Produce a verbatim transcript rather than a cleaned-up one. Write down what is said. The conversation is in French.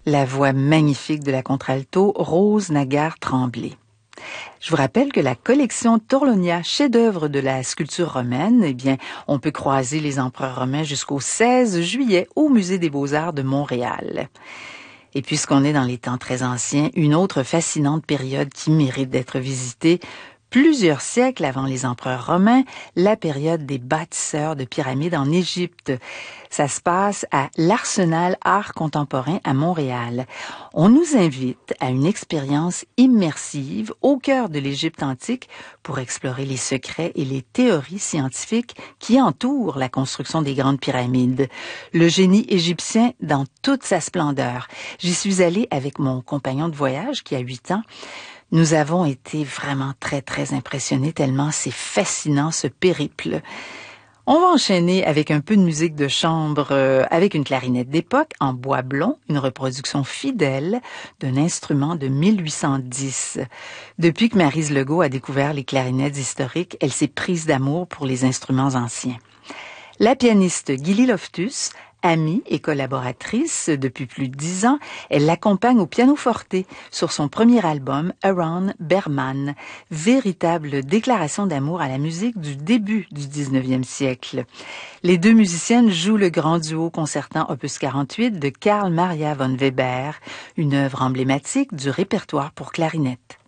la voix magnifique de la contralto Rose Naguère-Tremblay. Je vous rappelle que la collection Torlonia, chef-d'œuvre de la sculpture romaine, eh bien, on peut croiser les empereurs romains jusqu'au seize juillet au Musée des Beaux-Arts de Montréal. Et puisqu'on est dans les temps très anciens, une autre fascinante période qui mérite d'être visitée, plusieurs siècles avant les empereurs romains, la période des bâtisseurs de pyramides en Égypte. Ça se passe à l'Arsenal Art Contemporain à Montréal. On nous invite à une expérience immersive au cœur de l'Égypte antique pour explorer les secrets et les théories scientifiques qui entourent la construction des grandes pyramides. Le génie égyptien dans toute sa splendeur. J'y suis allée avec mon compagnon de voyage qui a huit ans. Nous avons été vraiment très, très impressionnés tellement c'est fascinant ce périple. On va enchaîner avec un peu de musique de chambre euh, avec une clarinette d'époque en bois blond, une reproduction fidèle d'un instrument de mille huit cent dix. Depuis que Maryse Legault a découvert les clarinettes historiques, elle s'est prise d'amour pour les instruments anciens. La pianiste Gilly Loftus, amie et collaboratrice depuis plus de dix ans, elle l'accompagne au pianoforte sur son premier album Around Berman, véritable déclaration d'amour à la musique du début du dix-neuvième siècle. Les deux musiciennes jouent le grand duo concertant opus quarante-huit de Carl Maria von Weber, une œuvre emblématique du répertoire pour clarinette.